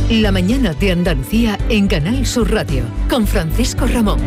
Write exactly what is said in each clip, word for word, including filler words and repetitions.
La mañana de Andalucía en Canal Sur Radio, con Francisco Ramón.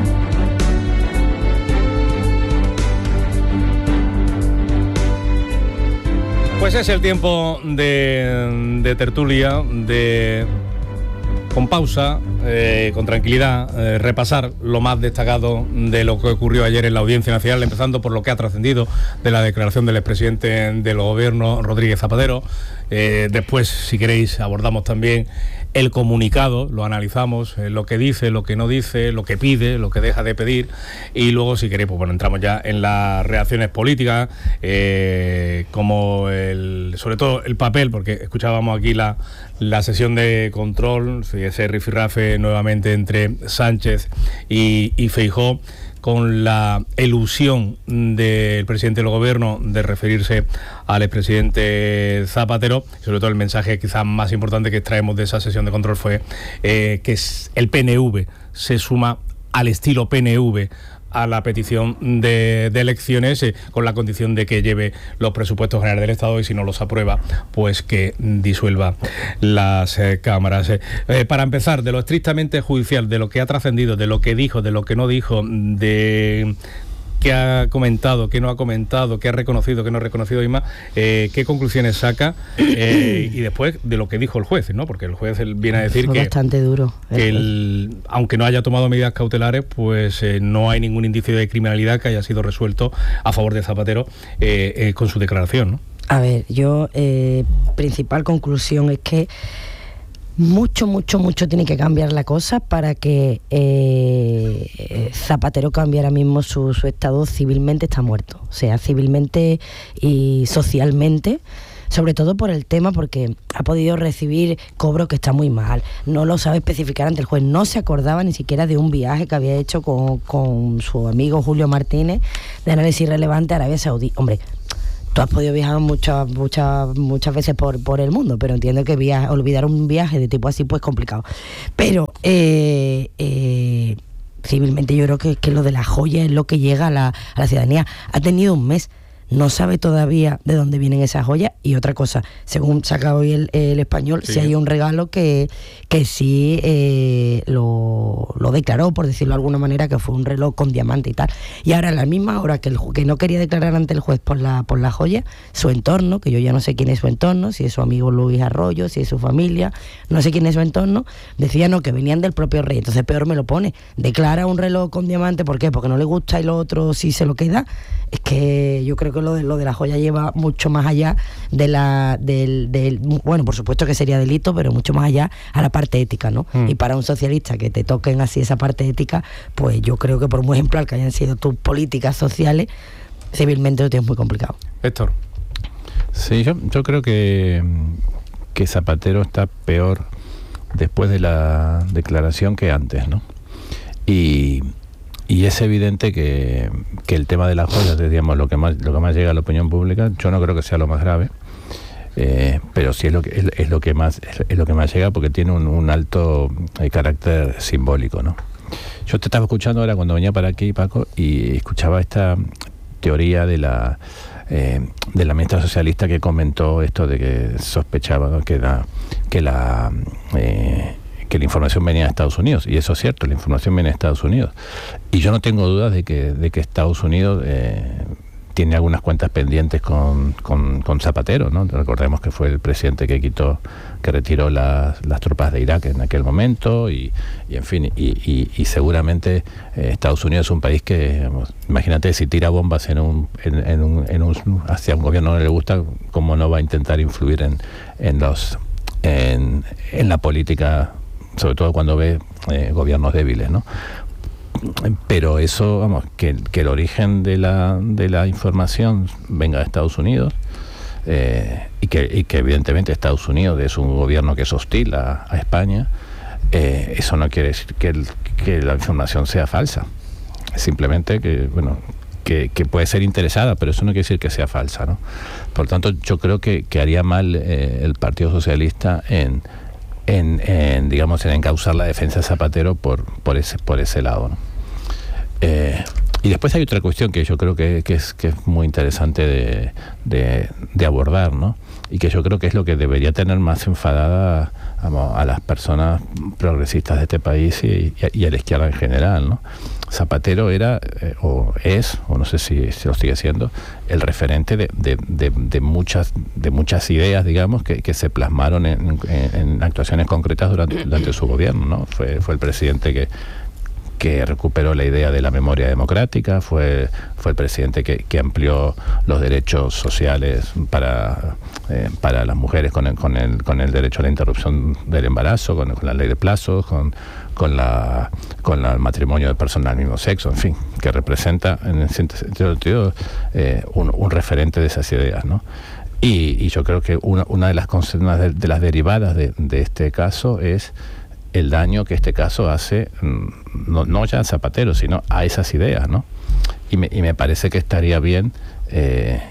Pues es el tiempo de, de tertulia, de con pausa, eh, con tranquilidad, eh, repasar lo más destacado de lo que ocurrió ayer en la Audiencia Nacional, empezando por lo que ha trascendido de la declaración del expresidente del Gobierno, Rodríguez Zapatero. Eh, después, si queréis, abordamos también el comunicado, lo analizamos, eh, lo que dice, lo que no dice, lo que pide, lo que deja de pedir, y luego, si queréis, pues bueno, entramos ya en las reacciones políticas, eh, como el, sobre todo el papel, porque escuchábamos aquí la, la sesión de control, ese rifirrafe nuevamente entre Sánchez y, y Feijóo, con la elusión del presidente del Gobierno de referirse al expresidente Zapatero. Sobre todo el mensaje quizás más importante que extraemos de esa sesión de control fue eh, que el P N V se suma al estilo P N V a la petición de, de elecciones, eh, con la condición de que lleve los presupuestos generales del Estado, y si no los aprueba, pues que disuelva las eh, cámaras. Eh, eh, para empezar, de lo estrictamente judicial, de lo que ha trascendido, de lo que dijo, de lo que no dijo, de qué ha comentado, qué no ha comentado, qué ha reconocido, qué no ha reconocido, Inma, eh, qué conclusiones saca, eh, y después de lo que dijo el juez, ¿no? Porque el juez él viene a decir Fue que, bastante duro, que el, aunque no haya tomado medidas cautelares, pues eh, no hay ningún indicio de criminalidad que haya sido resuelto a favor de Zapatero eh, eh, con su declaración, ¿no? A ver, yo, eh, principal conclusión es que mucho, mucho, mucho tiene que cambiar la cosa para que eh, Zapatero cambie ahora mismo su, su estado. Civilmente está muerto, o sea, civilmente y socialmente, sobre todo por el tema, porque ha podido recibir cobro que está muy mal, no lo sabe especificar ante el juez, no se acordaba ni siquiera de un viaje que había hecho con, con su amigo Julio Martínez de análisis relevante a Arabia Saudí. Hombre, tú has podido viajar muchas muchas muchas veces por, por el mundo, pero entiendo que viaje, olvidar un viaje de tipo así pues complicado. Pero eh, eh, civilmente yo creo que, que lo de la joya es lo que llega a la, a la ciudadanía. Ha tenido un mes, no sabe todavía de dónde vienen esas joyas. Y otra cosa, según saca hoy el, el Español, sí. Si hay un regalo que, que sí eh, lo, lo declaró, por decirlo de alguna manera, que fue un reloj con diamante y tal. Y ahora a la misma hora que el que no quería declarar ante el juez por la, por la joya, su entorno, que yo ya no sé quién es su entorno, si es su amigo Luis Arroyo, si es su familia, no sé quién es su entorno, decía no, que venían del propio rey. Entonces peor me lo pone, declara un reloj con diamante, ¿por qué? Porque no le gusta, y lo otro sí se lo queda. Es que yo creo que lo de, lo de la joya lleva mucho más allá de la del, del bueno, por supuesto que sería delito, pero mucho más allá a la parte ética, ¿no? Mm. Y para un socialista que te toquen así esa parte ética, pues yo creo que por muy ejemplar que hayan sido tus políticas sociales, civilmente lo tienes muy complicado. Héctor. Sí, yo, yo creo que, que Zapatero está peor después de la declaración que antes, ¿no? Y... Y es evidente que, que el tema de las joyas, digamos, lo que más lo que más llega a la opinión pública, yo no creo que sea lo más grave, eh, pero sí es lo que es, es lo que más es, es lo que más llega, porque tiene un, un alto eh, carácter simbólico, ¿no? Yo te estaba escuchando ahora cuando venía para aquí, Paco, y escuchaba esta teoría de la eh, de la ministra socialista que comentó esto de que sospechaba, ¿no?, que la que la eh, que la información venía de Estados Unidos, y eso es cierto, la información viene de Estados Unidos, y yo no tengo dudas de que, de que Estados Unidos eh, tiene algunas cuentas pendientes con, con, con Zapatero, ¿no? Recordemos que fue el presidente que quitó, que retiró las, las tropas de Irak en aquel momento, y, y en fin, y, y, y seguramente eh, Estados Unidos es un país que, digamos, imagínate, si tira bombas en un, en, en un, en un, hacia un gobierno que no le gusta, ¿cómo no va a intentar influir en, en los en, en la política, sobre todo cuando ve eh, gobiernos débiles, ¿no? Pero eso, vamos, que, que el origen de la, de la información venga de Estados Unidos, eh, y, que, y que evidentemente Estados Unidos es un gobierno que es hostil a, a España, eh, eso no quiere decir que, el, que la información sea falsa. Simplemente que, bueno, que, que puede ser interesada, pero eso no quiere decir que sea falsa, ¿no? Por tanto, yo creo que, que haría mal eh, el Partido Socialista en En, en digamos en encauzar la defensa de Zapatero por por ese por ese lado, ¿no? Eh, y después hay otra cuestión que yo creo que, que es que es muy interesante de, de, de abordar, ¿no? y que yo creo que es lo que debería tener más enfadada vamos, a las personas progresistas de este país y, y, y a la izquierda en general, ¿no? Zapatero era, eh, o es, o no sé si, si lo sigue siendo, el referente de, de, de, de, muchas, de muchas ideas, digamos, que, que se plasmaron en, en, en actuaciones concretas durante, durante su gobierno, ¿no? Fue, fue el presidente que, que recuperó la idea de la memoria democrática, fue, fue el presidente que, que amplió los derechos sociales para, eh, para las mujeres con el, con, el, con el derecho a la interrupción del embarazo, con, con la ley de plazos, con... con la con la, el matrimonio de personas del mismo sexo, en fin, que representa en el sentido eh, un, un referente de esas ideas, ¿no? Y, y yo creo que una, una de las una de, de las derivadas de, de este caso es el daño que este caso hace, no, no ya a Zapatero, sino a esas ideas, ¿no? Y me, y me parece que estaría bien eh,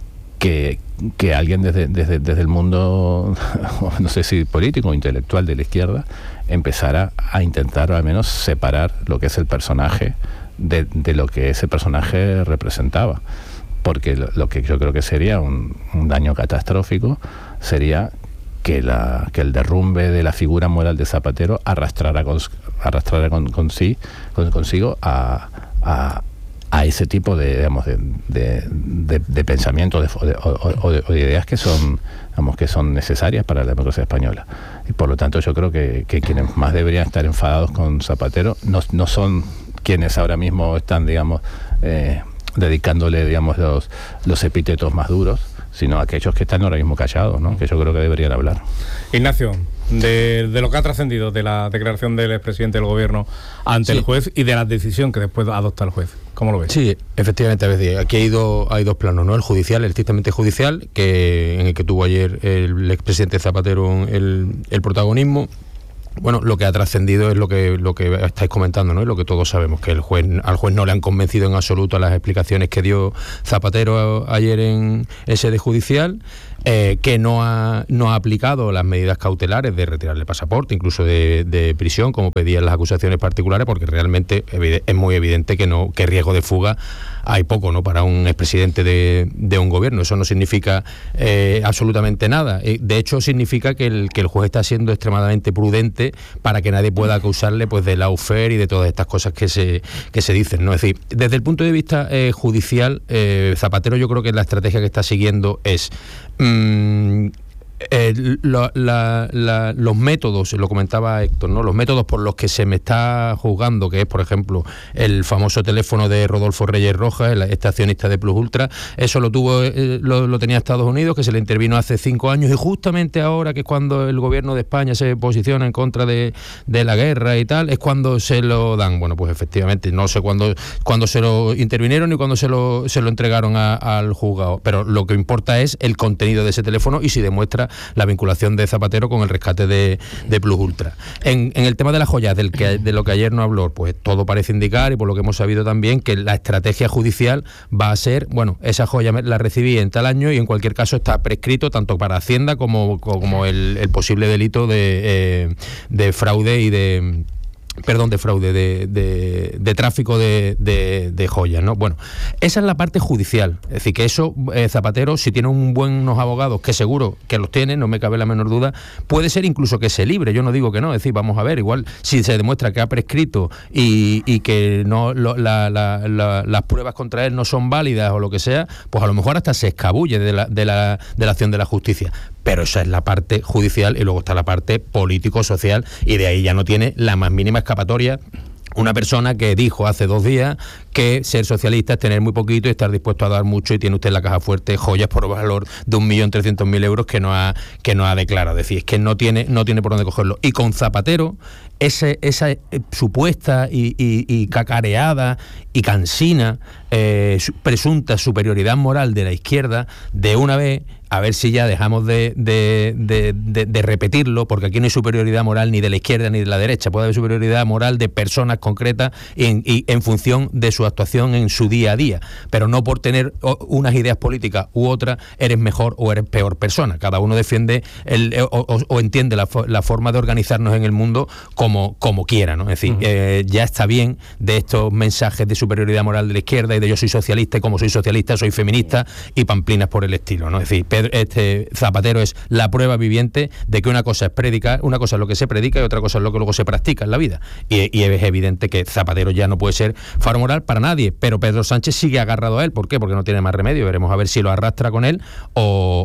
que, que alguien desde, desde, desde el mundo, no sé si político o intelectual de la izquierda, empezara a intentar al menos separar lo que es el personaje de, de lo que ese personaje representaba. Porque lo, lo que yo creo que sería un, un daño catastrófico sería que, la, que el derrumbe de la figura moral de Zapatero arrastrara, con, arrastrara con, con sí, con, consigo a, a, a ese tipo de, digamos, de, de, de, de pensamientos de, de, o, o, de, o de ideas que son, digamos, que son necesarias para la democracia española. Y por lo tanto yo creo que, que quienes más deberían estar enfadados con Zapatero no, no son quienes ahora mismo están, digamos, eh, dedicándole, digamos, los, los epítetos más duros, sino aquellos que están ahora mismo callados, ¿no? Que yo creo que deberían hablar. Ignacio, de, de lo que ha trascendido de la declaración del expresidente del gobierno ante sí. el juez y de la decisión que después adopta el juez, ¿cómo lo ves? Sí, efectivamente, a veces aquí hay, do, hay dos planos, ¿no? El judicial, el estrictamente judicial, que en el que tuvo ayer el expresidente Zapatero el, el protagonismo. Bueno, lo que ha trascendido es lo que lo que estáis comentando, ¿no? Y lo que todos sabemos, que el juez al juez no le han convencido en absoluto a las explicaciones que dio Zapatero a, ayer en sede judicial, eh, que no ha no ha aplicado las medidas cautelares de retirarle el pasaporte, incluso de, de prisión, como pedían las acusaciones particulares, porque realmente es muy evidente que no que riesgo de fuga hay poco, ¿no? Para un expresidente de, de un gobierno. Eso no significa eh, absolutamente nada. De hecho, significa que el, que el juez está siendo extremadamente prudente para que nadie pueda acusarle, pues, de lawfare y de todas estas cosas que se que se dicen, ¿no? Es decir, desde el punto de vista eh, judicial, eh, Zapatero, yo creo que la estrategia que está siguiendo es mmm, Eh, lo, la, la, los métodos, lo comentaba Héctor, ¿no? Los métodos por los que se me está juzgando, que es, por ejemplo, el famoso teléfono de Rodolfo Reyes Rojas, el este accionista de Plus Ultra, eso lo tuvo eh, lo, lo tenía Estados Unidos, que se le intervino hace cinco años, y justamente ahora, que es cuando el gobierno de España se posiciona en contra de, de la guerra y tal, es cuando se lo dan. Bueno, pues efectivamente, no sé cuándo, cuándo se lo intervinieron ni cuándo se lo, se lo entregaron a, al juzgado, pero lo que importa es el contenido de ese teléfono y si demuestra la vinculación de Zapatero con el rescate de, de Plus Ultra. En, en el tema de las joyas, del que, de lo que ayer no habló, pues todo parece indicar, y por lo que hemos sabido también, que la estrategia judicial va a ser, bueno, esa joya la recibí en tal año y en cualquier caso está prescrito tanto para Hacienda como, como el, el posible delito de, eh, de fraude y de... perdón, de fraude, de, de, de tráfico de, de, de joyas, ¿no? Bueno, esa es la parte judicial. Es decir, que eso, eh, Zapatero, si tiene un buenos abogados, que seguro que los tiene, no me cabe la menor duda, puede ser incluso que se libre. Yo no digo que no, es decir, vamos a ver, igual si se demuestra que ha prescrito y, y que no lo, la, la, la, las pruebas contra él no son válidas o lo que sea, pues a lo mejor hasta se escabulle de la, de la, de la acción de la justicia. Pero esa es la parte judicial y luego está la parte político-social, y de ahí ya no tiene la más mínima escapatoria una persona que dijo hace dos días que ser socialista es tener muy poquito y estar dispuesto a dar mucho, y tiene usted en la caja fuerte joyas por valor de un millón trescientos mil euros que no ha que no ha declarado. Es decir, es que no tiene no tiene por dónde cogerlo. Y con Zapatero, ese, esa eh, supuesta y, y, y cacareada y cansina eh, presunta superioridad moral de la izquierda, de una vez, a ver si ya dejamos de, de, de, de, de repetirlo, porque aquí no hay superioridad moral ni de la izquierda ni de la derecha. Puede haber superioridad moral de personas concretas y en, y en función de su actuación en su día a día, pero no por tener unas ideas políticas u otras eres mejor o eres peor persona. Cada uno defiende el, o, o, o entiende la, la forma de organizarnos en el mundo como, como quiera, ¿no? Es decir, uh-huh. eh, ya está bien de estos mensajes de superioridad moral de la izquierda y de yo soy socialista y como soy socialista soy feminista y pamplinas por el estilo, ¿no? Es decir, Pedro, este Zapatero es la prueba viviente de que una cosa es predicar, una cosa es lo que se predica y otra cosa es lo que luego se practica en la vida. Y, y es evidente que Zapatero ya no puede ser faro moral para nadie, pero Pedro Sánchez sigue agarrado a él. ¿Por qué? Porque no tiene más remedio. Veremos a ver si lo arrastra con él o,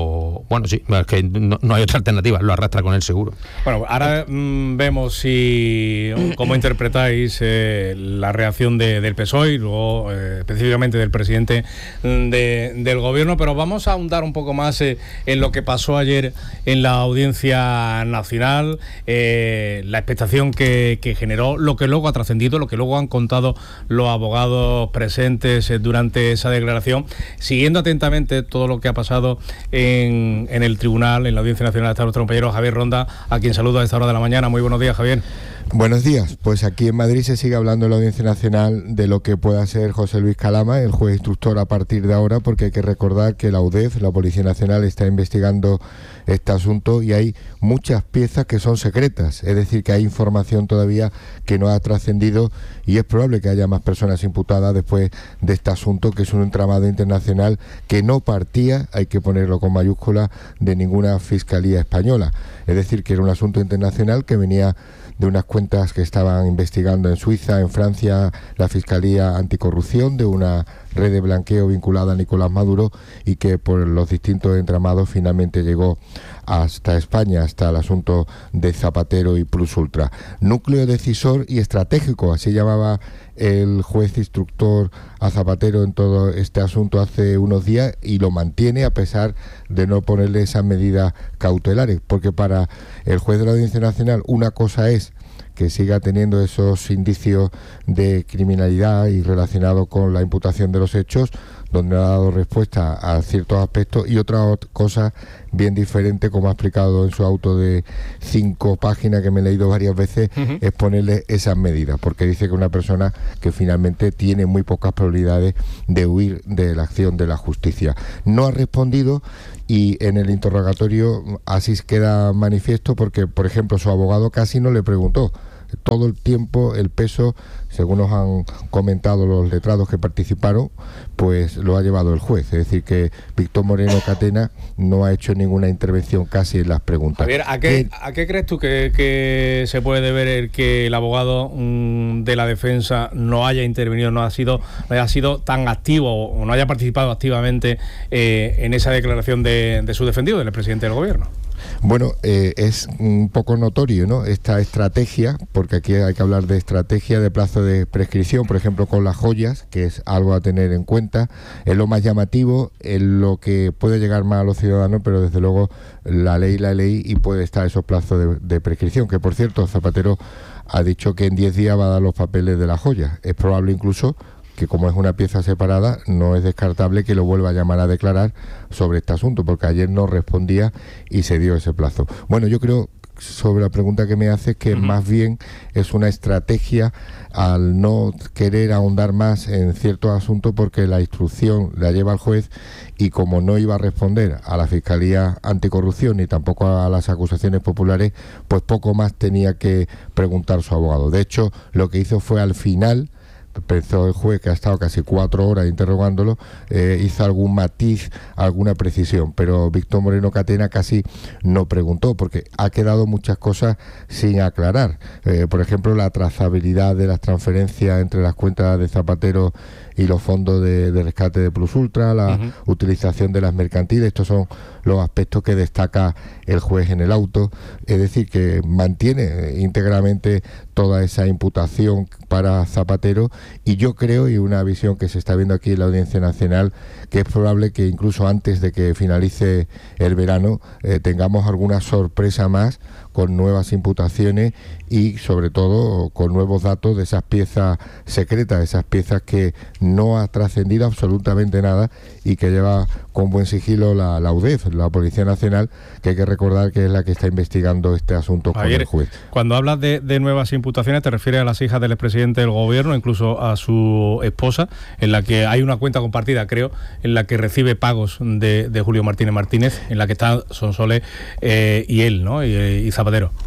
o bueno, sí, es que no, no hay otra alternativa, lo arrastra con él seguro. Bueno, ahora mmm, vemos si cómo interpretáis eh, la reacción de, del P S O E y luego eh, específicamente del presidente de, del gobierno, pero vamos a ahondar un poco más eh, en lo que pasó ayer en la Audiencia Nacional, eh, la expectación que, que generó, lo que luego ha trascendido, lo que luego han contado los abogados presentes eh, durante esa declaración, siguiendo atentamente todo lo que ha pasado en, en el tribunal, en la Audiencia Nacional. Está nuestro compañero Javier Ronda, a quien saludo a esta hora de la mañana. Muy buenos días, Javier. Buenos días. Pues aquí en Madrid se sigue hablando en la Audiencia Nacional de lo que pueda ser José Luis Calama, el juez instructor, a partir de ahora, porque hay que recordar que la U D E F, la Policía Nacional, está investigando este asunto y hay muchas piezas que son secretas, es decir, que hay información todavía que no ha trascendido y es probable que haya más personas imputadas después de este asunto, que es un entramado internacional que no partía, hay que ponerlo con mayúscula, de ninguna fiscalía española. Es decir, que era un asunto internacional que venía de unas cuentas que estaban investigando en Suiza, en Francia, la Fiscalía Anticorrupción, de una red de blanqueo vinculada a Nicolás Maduro, y que por los distintos entramados finalmente llegó hasta España, hasta el asunto de Zapatero y Plus Ultra. Núcleo decisor y estratégico, así llamaba el juez instructor a Zapatero en todo este asunto hace unos días, y lo mantiene a pesar de no ponerle esas medidas cautelares, porque para el juez de la Audiencia Nacional una cosa es que siga teniendo esos indicios de criminalidad y relacionado con la imputación de los hechos, donde ha dado respuesta a ciertos aspectos, y otra cosa bien diferente, como ha explicado en su auto de cinco páginas que me he leído varias veces, uh-huh. es ponerle esas medidas, porque dice que una persona que finalmente tiene muy pocas probabilidades de huir de la acción de la justicia. No ha respondido, y en el interrogatorio así queda manifiesto, porque, por ejemplo, su abogado casi no le preguntó. Todo el tiempo el peso, según nos han comentado los letrados que participaron, pues lo ha llevado el juez. Es decir, que Víctor Moreno Catena no ha hecho ninguna intervención casi en las preguntas. Javier, ¿a qué, ¿a qué crees tú que, que se puede deber el que el abogado mmm, de la defensa no haya intervenido, no ha sido, no haya sido tan activo o no haya participado activamente eh, en esa declaración de, de su defendido, del presidente del gobierno? Bueno, eh, es un poco notorio, ¿no?, esta estrategia, porque aquí hay que hablar de estrategia de plazo de prescripción, por ejemplo, con las joyas, que es algo a tener en cuenta. Es lo más llamativo, es lo que puede llegar más a los ciudadanos, pero desde luego la ley, la ley, y puede estar esos plazos de, de prescripción, que por cierto, Zapatero ha dicho que en diez días va a dar los papeles de las joyas. Es probable incluso que, como es una pieza separada, no es descartable que lo vuelva a llamar a declarar sobre este asunto, porque ayer no respondía y se dio ese plazo. Bueno, yo creo, sobre la pregunta que me hace, que uh-huh. más bien es una estrategia al no querer ahondar más en ciertos asuntos, porque la instrucción la lleva el juez, y como no iba a responder a la Fiscalía Anticorrupción ni tampoco a las acusaciones populares, pues poco más tenía que preguntar su abogado. De hecho, lo que hizo fue, al final, pensó el juez, que ha estado casi cuatro horas interrogándolo, eh, hizo algún matiz, alguna precisión, pero Víctor Moreno Catena casi no preguntó, porque ha quedado muchas cosas sin aclarar. Eh, por ejemplo, la trazabilidad de las transferencias entre las cuentas de Zapatero y los fondos de, de rescate de Plus Ultra, la uh-huh. utilización de las mercantiles. Estos son los aspectos que destaca el juez en el auto. Es decir, que mantiene íntegramente toda esa imputación para Zapatero, y yo creo, y una visión que se está viendo aquí en la Audiencia Nacional, que es probable que incluso antes de que finalice el verano eh, tengamos alguna sorpresa más, con nuevas imputaciones y sobre todo con nuevos datos de esas piezas secretas, esas piezas que no ha trascendido absolutamente nada y que lleva con buen sigilo la, la U D E F, la Policía Nacional, que hay que recordar que es la que está investigando este asunto con Ayer, el juez. Cuando hablas de, de nuevas imputaciones, te refieres a las hijas del expresidente del gobierno, incluso a su esposa, en la que hay una cuenta compartida, creo, en la que recibe pagos de, de Julio Martínez Martínez, en la que están Sonsoles eh, y él, ¿no? Y, y Zapatero.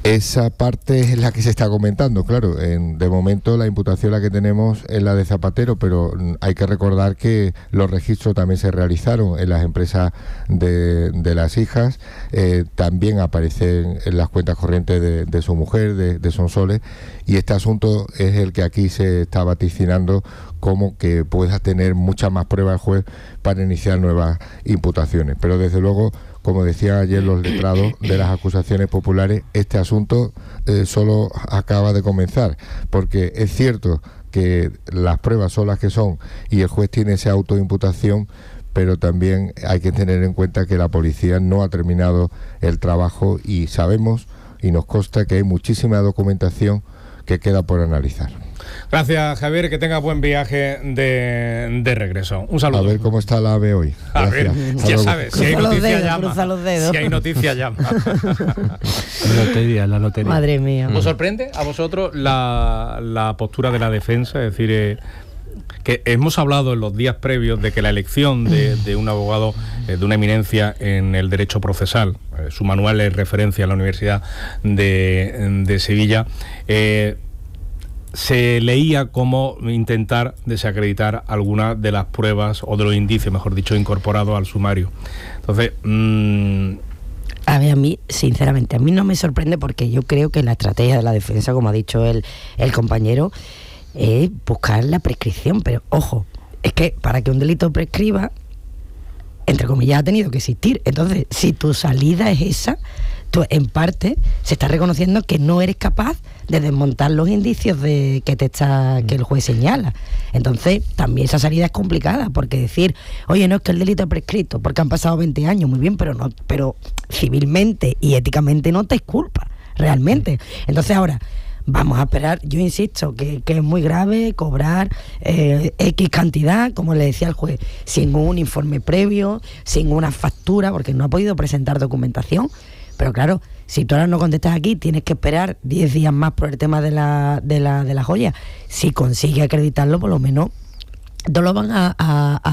Esa parte es la que se está comentando, claro. En, de momento la imputación la que tenemos es la de Zapatero, pero hay que recordar que los registros también se realizaron en las empresas de, de las hijas, eh, también aparecen en las cuentas corrientes de, de su mujer, de, de Sonsoles, y este asunto es el que aquí se está vaticinando como que pueda tener muchas más pruebas el juez para iniciar nuevas imputaciones. Pero desde luego, como decían ayer los letrados de las acusaciones populares, este asunto eh, solo acaba de comenzar, porque es cierto que las pruebas son las que son y el juez tiene esa autoimputación, pero también hay que tener en cuenta que la policía no ha terminado el trabajo y sabemos y nos consta que hay muchísima documentación que queda por analizar. Gracias, Javier, que tenga buen viaje de, de regreso. Un saludo. A ver cómo está la AVE hoy. A ver, ya sabes, si hay noticia llama. Si hay noticia llama. La lotería, la lotería. Madre mía. ¿Os sorprende a vosotros la, la postura de la defensa? Es decir, eh, que hemos hablado en los días previos de que la elección de, de un abogado eh, de una eminencia en el derecho procesal, eh, su manual es referencia a la Universidad de, de Sevilla, eh, se leía como intentar desacreditar alguna de las pruebas o de los indicios, mejor dicho, incorporados al sumario. Entonces, mmm... a ver, a mí, sinceramente, a mí no me sorprende, porque yo creo que la estrategia de la defensa, como ha dicho el, el compañero, es buscar la prescripción. Pero ojo, es que para que un delito prescriba, entre comillas, ha tenido que existir. Entonces, si tu salida es esa, tú en parte se está reconociendo que no eres capaz de desmontar los indicios de que te está que el juez señala. Entonces, también esa salida es complicada, porque decir, oye, no, es que el delito es prescrito porque han pasado veinte años, muy bien, pero no, pero civilmente y éticamente no te es culpa, realmente. Entonces, ahora vamos a esperar. Yo insisto que, que es muy grave cobrar eh, X cantidad, como le decía el juez, sin un informe previo, sin una factura, porque no ha podido presentar documentación. Pero claro, si tú ahora no contestas aquí, tienes que esperar diez días más por el tema de la, de la, de la joya. Si consigue acreditarlo, por lo menos no lo van a,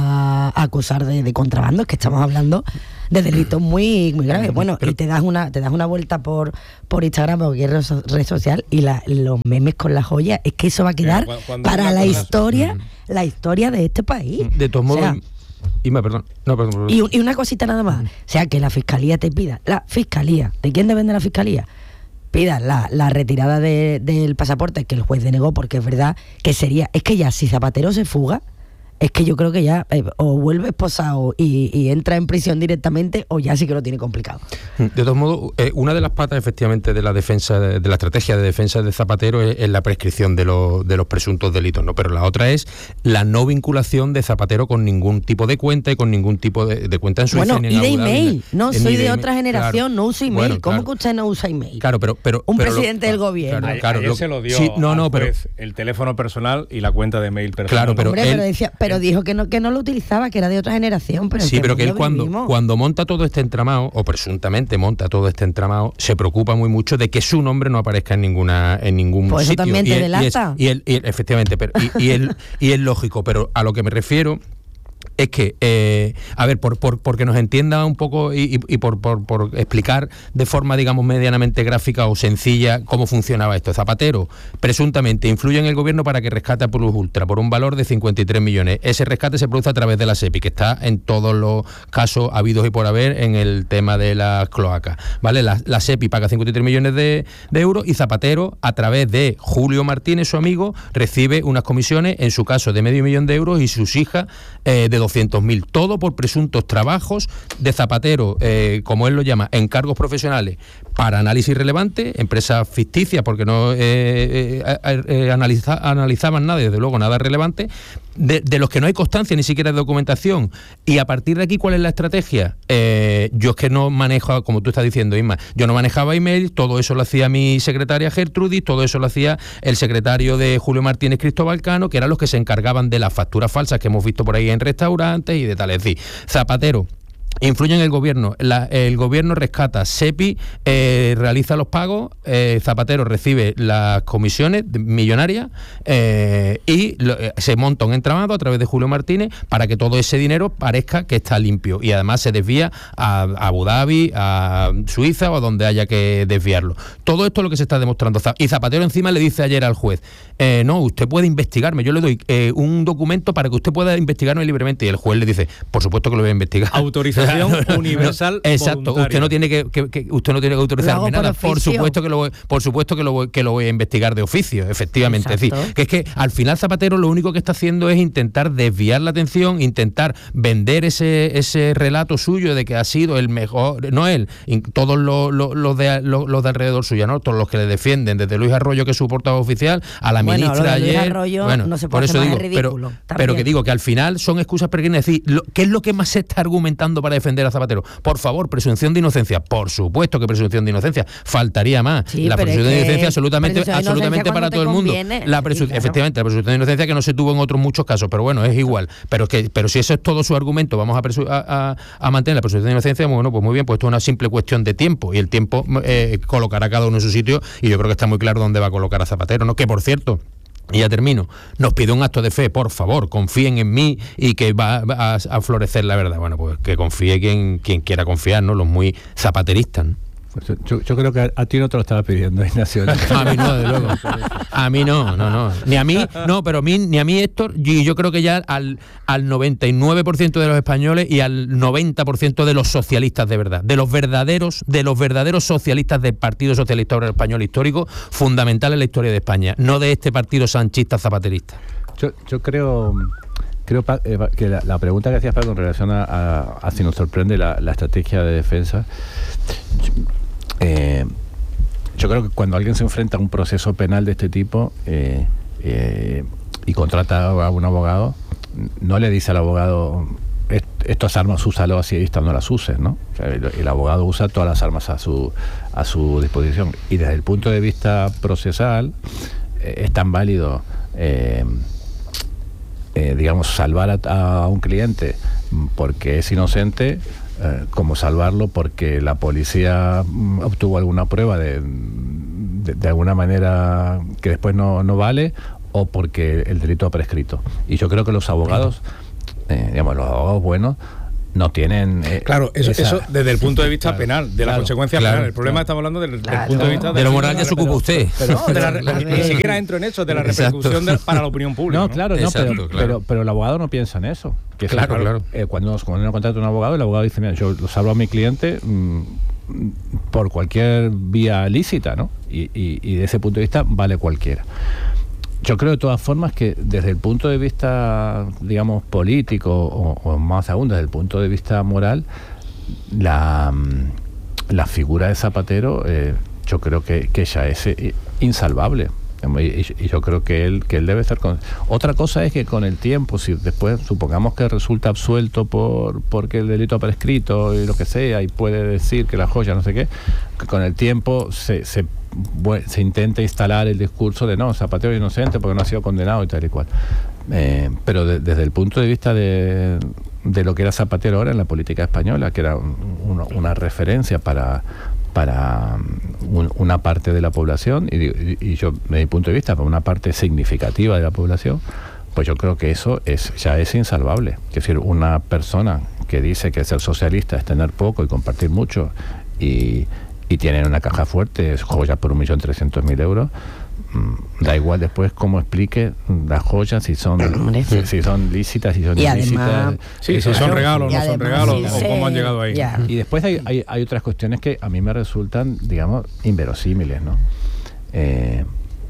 a, a acusar de, de contrabando. Es que estamos hablando de delitos muy muy graves. Bueno, y te das una te das una vuelta por por Instagram o cualquier red social y la, los memes con la joya, es que eso va a quedar para la historia, mm. la historia de este país. De todos modos, o sea, Ima, perdón. No, perdón, perdón. Y, y una cosita nada más. O sea, que la fiscalía te pida, la fiscalía, ¿de quién depende la fiscalía? Pida la, la retirada de, del pasaporte, que el juez denegó, porque es verdad que sería, es que ya si Zapatero se fuga, es que yo creo que ya eh, o vuelve esposado y, y entra en prisión directamente, o ya sí que lo tiene complicado. De todos modos, eh, una de las patas efectivamente de la defensa, de, de la estrategia de defensa de Zapatero es, es la prescripción de, lo, de los presuntos delitos, ¿no? Pero la otra es la no vinculación de Zapatero con ningún tipo de cuenta y con ningún tipo de, de cuenta en Suiza. Bueno, y de email. No, soy de, de otra generación, claro. No uso email. Bueno, ¿Cómo claro. que usted no usa email? Claro, pero... pero Un pero presidente lo, del gobierno. Claro, claro, ayer lo, se lo dio sí, no, no, al juez, pero, el teléfono personal y la cuenta de mail personal. Claro, pero Hombre, él, pero, decía, pero dijo que no, que no lo utilizaba, que era de otra generación. Pero sí, pero que él cuando, cuando monta todo este entramado, o presuntamente monta todo este entramado, se preocupa muy mucho de que su nombre no aparezca en ninguna en ningún pues sitio. Eso también te delata. Y, él, y, él, y él, efectivamente, pero, y, y, él, y es lógico, pero a lo que me refiero es que, eh, a ver, por, por, porque nos entienda un poco y, y, y por, por, por explicar de forma, digamos, medianamente gráfica o sencilla cómo funcionaba esto. Zapatero presuntamente influye en el gobierno para que rescate a Plus Ultra por un valor de cincuenta y tres millones. Ese rescate se produce a través de la SEPI, que está en todos los casos habidos y por haber en el tema de las cloacas, ¿vale? La, la SEPI paga cincuenta y tres millones de, de euros y Zapatero, a través de Julio Martínez, su amigo, recibe unas comisiones, en su caso de medio millón de euros, y sus hijas eh, de doscientos mil, todo por presuntos trabajos de Zapatero, eh, como él lo llama, encargos profesionales para análisis relevante, empresas ficticias porque no eh, eh, eh, analiza, analizaban nada, desde luego nada relevante, de, de los que no hay constancia ni siquiera de documentación. Y a partir de aquí, ¿cuál es la estrategia? Eh, yo es que no manejo, como tú estás diciendo, Isma, yo no manejaba email, todo eso lo hacía mi secretaria Gertrudis, todo eso lo hacía el secretario de Julio Martínez, Cristóbal Cano, que eran los que se encargaban de las facturas falsas que hemos visto por ahí en restaurantes y de tal. Es decir, Zapatero influye en el gobierno, la, el gobierno rescata, SEPI eh, realiza los pagos, eh, Zapatero recibe las comisiones millonarias eh, y lo, eh, se monta un entramado a través de Julio Martínez para que todo ese dinero parezca que está limpio y además se desvía a, a Abu Dhabi, a Suiza o a donde haya que desviarlo. Todo esto es lo que se está demostrando. Y Zapatero encima le dice ayer al juez, eh, no, usted puede investigarme, yo le doy eh, un documento para que usted pueda investigarme libremente, y el juez le dice, por supuesto que lo voy a investigar. Autorización universal no, exacto, voluntaria. usted no tiene que, que, que usted no tiene que autorizarme nada. Por, por supuesto que lo voy, por supuesto que lo voy, que lo voy a investigar de oficio, efectivamente. Exacto. Es decir, que es que al final Zapatero lo único que está haciendo es intentar desviar la atención, intentar vender ese ese relato suyo de que ha sido el mejor, no él, todos los, los, los de los, los de alrededor suya, ¿no? Todos los que le defienden, desde Luis Arroyo, que es su portavoz oficial, a la bueno, ministra lo de Luis ayer. Arroyo bueno, no se por puede eso hacer digo, más ridículo, pero, pero que digo que al final son excusas pequeñas. Es decir, lo, ¿qué es lo que más se está argumentando para defender a Zapatero? Por favor, presunción de inocencia. Por supuesto que presunción de inocencia. Faltaría más. Sí, la presunción es de inocencia absolutamente, presunción de absolutamente inocencia para todo el mundo. La presu- sí, claro. Efectivamente, la presunción de inocencia que no se tuvo en otros muchos casos, pero bueno, es igual. Pero que, pero si eso es todo su argumento, vamos a, presu- a, a, a mantener la presunción de inocencia, bueno, pues muy bien, pues esto es una simple cuestión de tiempo. Y el tiempo eh, colocará a cada uno en su sitio, y yo creo que está muy claro dónde va a colocar a Zapatero, ¿no? Que por cierto, y ya termino, nos pide un acto de fe, por favor, confíen en mí y que va, va a, a florecer la verdad. Bueno, pues que confíe quien, quien quiera confiar, ¿no? Los muy zapateristas, ¿no? Yo, yo creo que a, a ti no te lo estaba pidiendo, Ignacio. A mí no, de luego. A mí no, no, no. Ni a mí, no, pero a mí, ni a mí, Héctor, y yo creo que ya al, al noventa y nueve por ciento de los españoles y al noventa por ciento de los socialistas de verdad, de los verdaderos, de los verdaderos socialistas del Partido Socialista Obrero Español histórico, fundamental en la historia de España, no de este partido sanchista zapaterista. Yo, yo creo... Creo que la, la pregunta que hacías, Paco, en relación a, a, a si nos sorprende la, la estrategia de defensa, yo, eh, yo creo que cuando alguien se enfrenta a un proceso penal de este tipo eh, eh, y contrata a un abogado, no le dice al abogado, estas armas úsalo así, estas no las uses, ¿no? O sea, el, el abogado usa todas las armas a su, a su disposición. Y desde el punto de vista procesal, eh, es tan válido... Eh, Eh, digamos, salvar a, a un cliente porque es inocente, eh, como salvarlo porque la policía mm, obtuvo alguna prueba de, de, de alguna manera que después no, no vale, o porque el delito ha prescrito. Y yo creo que los abogados, eh, digamos, los abogados buenos, no tienen... Eh, claro, eso, esa, eso desde el punto de vista claro, penal, de claro, las consecuencias claro, penales. El problema claro. estamos hablando del, Claro. del punto de vista... De lo moral ya se ocupa usted. Pero, no, de la, la, ni siquiera entro en eso, de la repercusión de, para la opinión pública. No, ¿no? claro, no, Exacto, pero, claro. Pero, pero el abogado no piensa en eso. Que Claro, es, claro. Eh, cuando, cuando uno contrata a un abogado, el abogado dice, mira, yo lo salvo a mi cliente mmm, por cualquier vía lícita, ¿no? Y, y, y de ese punto de vista vale cualquiera. Yo creo de todas formas que desde el punto de vista, digamos, político, o, o más aún desde el punto de vista moral, la, la figura de Zapatero eh, yo creo que, que ya es eh, insalvable. Y, y yo creo que él que él debe estar con... Otra cosa es que con el tiempo, si después supongamos que resulta absuelto por porque el delito ha prescrito y lo que sea, y puede decir que la joya no sé qué, que con el tiempo se, se, se intenta instalar el discurso de no, Zapatero es inocente porque no ha sido condenado y tal y cual. Eh, pero de, desde el punto de vista de, de lo que era Zapatero ahora en la política española, que era un, una, una referencia para para un, una parte de la población, y, y, y yo, desde mi punto de vista, para una parte significativa de la población, pues yo creo que eso es ya es insalvable. Es decir, una persona que dice que ser socialista es tener poco y compartir mucho, y, y tienen una caja fuerte, joyas por un millón trescientos mil euros, da igual después cómo explique las joyas, si son si, si son lícitas, si son y ilícitas, además, sí, si son regalos, no son regalos, sí, o sí, cómo han llegado ahí. Ya. Y después hay, hay, hay otras cuestiones que a mí me resultan, digamos, inverosímiles, ¿no? Eh,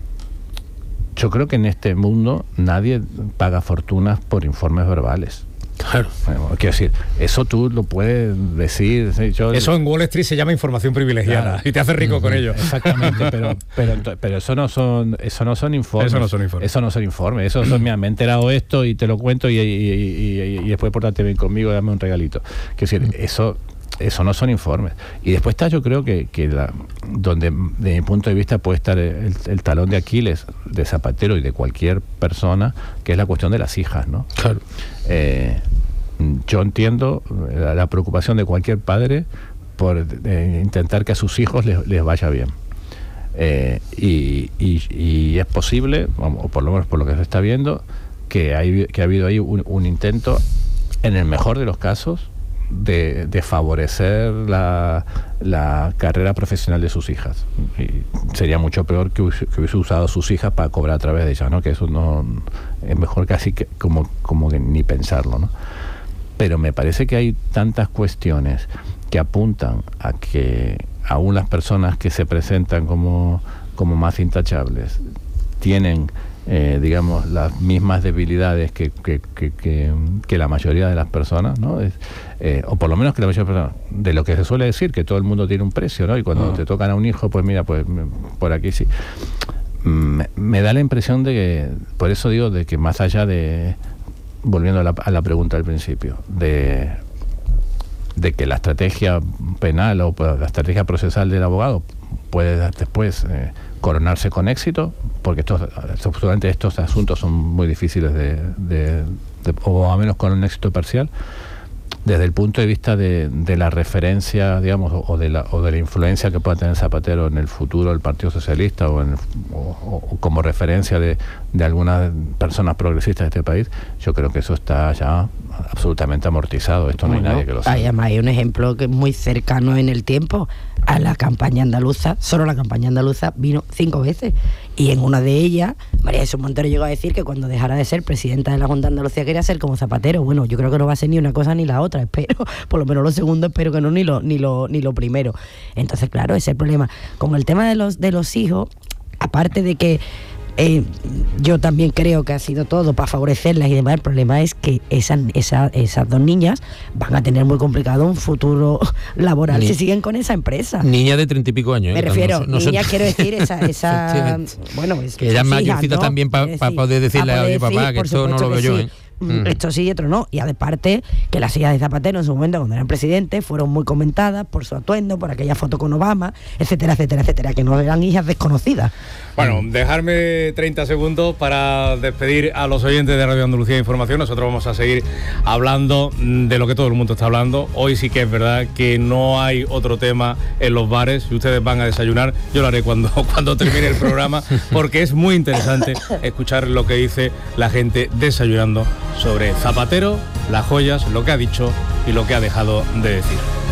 yo creo que en este mundo nadie paga fortunas por informes verbales. Claro. Bueno, quiero decir, eso tú lo puedes decir. ¿sí? Yo, Eso en Wall Street se llama información privilegiada, claro, y te hace rico uh-huh. con ello. Exactamente, pero, pero, pero eso no son eso no son informes. Eso no son informes. Eso no son informes. Eso son, mira, me he enterado esto y te lo cuento y, y, y, y, y después pórtate bien conmigo y dame un regalito. Quiero decir, eso eso no son informes. Y después está, yo creo que, que la, donde de mi punto de vista puede estar el, el talón de Aquiles de Zapatero y de cualquier persona, que es la cuestión de las hijas, ¿no? Claro. Eh, yo entiendo la, la preocupación de cualquier padre por eh, intentar que a sus hijos les, les vaya bien. Eh, y, y, y es posible, o por lo menos por lo que se está viendo, que, hay, que ha habido ahí un, un intento, en el mejor de los casos, de, de favorecer la, la carrera profesional de sus hijas. Y sería mucho peor que hubiese, que hubiese usado a sus hijas para cobrar a través de ellas, ¿no? Que eso no es mejor casi que como, como que ni pensarlo, ¿no? Pero me parece que hay tantas cuestiones que apuntan a que aún las personas que se presentan como, como más intachables tienen Eh, digamos, las mismas debilidades que, que, que, que, que la mayoría de las personas, ¿no? Es, eh, o por lo menos que la mayoría de las personas, de lo que se suele decir, que todo el mundo tiene un precio, ¿no? Y cuando uh-huh. te tocan a un hijo, pues mira, pues por aquí sí. Me, me da la impresión de que, por eso digo, de que más allá de, volviendo a la, a la pregunta al principio, de, de que la estrategia penal o la estrategia procesal del abogado puede después eh, coronarse con éxito, porque estos, absolutamente estos asuntos son muy difíciles de, de, de, o a menos con un éxito parcial, desde el punto de vista de, de la referencia, digamos, o de la, o de la influencia que pueda tener Zapatero en el futuro del Partido Socialista o, en el, o, o como referencia de, de algunas personas progresistas de este país, yo creo que eso está ya absolutamente amortizado. Esto no bueno, hay nadie que lo sepa. Además hay un ejemplo que es muy cercano en el tiempo a la campaña andaluza. Solo la campaña andaluza vino cinco veces y en una de ellas María Jesús Montero llegó a decir que cuando dejara de ser presidenta de la Junta de Andalucía quería ser como Zapatero. Bueno, yo creo que no va a ser ni una cosa ni la otra, espero, por lo menos lo segundo espero que no, ni lo ni lo ni lo primero. Entonces, claro, ese es el problema. Con el tema de los de los hijos, aparte de que Eh, yo también creo que ha sido todo para favorecerlas y demás. El problema es que esas, esas, esas dos niñas van a tener muy complicado un futuro laboral Ni, si siguen con esa empresa. Niña de treinta y pico años. Me ¿eh? refiero, no, no niñas se... quiero decir, esa... esa bueno, es que ella es mayorcita, ¿no? También para pa poder decirle a oye papá que esto no lo veo yo, ¿eh? Mm. Esto sí y otro no. Y aparte que las hijas de Zapatero en su momento cuando eran presidentes fueron muy comentadas por su atuendo, por aquella foto con Obama, etcétera, etcétera, etcétera, que no eran hijas desconocidas. Bueno, dejarme treinta segundos para despedir a los oyentes de Radio Andalucía Información. Nosotros vamos a seguir hablando de lo que todo el mundo está hablando. Hoy sí que es verdad que no hay otro tema en los bares. Si ustedes van a desayunar, yo lo haré cuando, cuando termine el programa, porque es muy interesante escuchar lo que dice la gente desayunando sobre Zapatero, las joyas, lo que ha dicho y lo que ha dejado de decir.